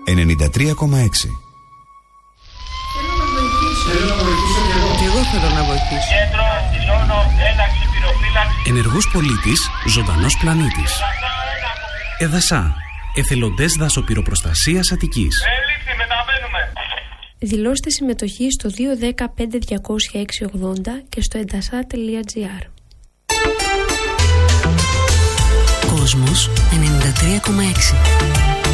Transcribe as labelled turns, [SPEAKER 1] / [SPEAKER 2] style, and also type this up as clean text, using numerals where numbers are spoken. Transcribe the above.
[SPEAKER 1] 93,6.
[SPEAKER 2] Θέλω να βοηθήσω κι εγώ θέλω να βοηθήσω.
[SPEAKER 3] Κέντρο δηλώνω ένταξη πυροφύλαξη.
[SPEAKER 4] Ενεργός πολίτης, ζωντανός πλανήτης. ΕΔΑΣΑ, εθελοντές δασοπυροπροστασίας Αττικής.
[SPEAKER 3] Έληψη, μεταβαίνουμε.
[SPEAKER 5] Δηλώστε συμμετοχή στο 210-5200-680 και στο edasa.gr.
[SPEAKER 6] Κόσμος 93,6.